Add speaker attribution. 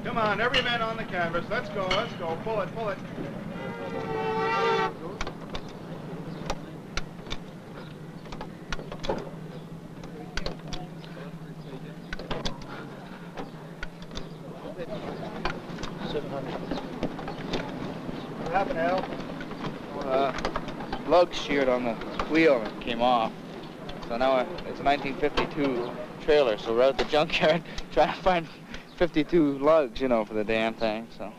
Speaker 1: Come on, every man on the canvas. Let's go, let's go. Pull it, pull it. What happened, Al?
Speaker 2: Lug sheared on the wheel and came off. So now it's a 1952 trailer, so we're out at the junkyard trying to find 52 lugs, you know, for the damn thing, so.